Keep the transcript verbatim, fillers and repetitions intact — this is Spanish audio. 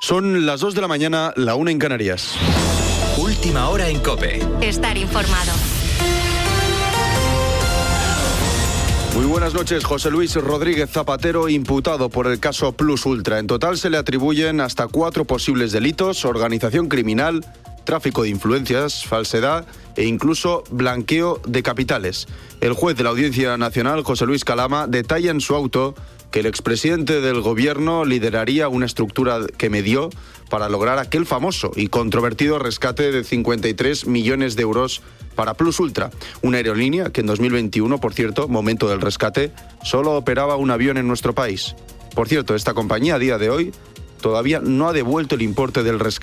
Son las dos de la mañana, la una en Canarias. Última hora en COPE. Estar informado. Muy buenas noches. José Luis Rodríguez Zapatero, imputado por el caso Plus Ultra. En total se le atribuyen hasta cuatro posibles delitos: organización criminal, tráfico de influencias, falsedad e incluso blanqueo de capitales. El juez de la Audiencia Nacional, José Luis Calama, detalla en su auto que el expresidente del gobierno lideraría una estructura que medió para lograr aquel famoso y controvertido rescate de cincuenta y tres millones de euros para Plus Ultra, una aerolínea que en dos mil veintiuno, por cierto, momento del rescate, solo operaba un avión en nuestro país. Por cierto, esta compañía a día de hoy todavía no ha devuelto el importe del rescate.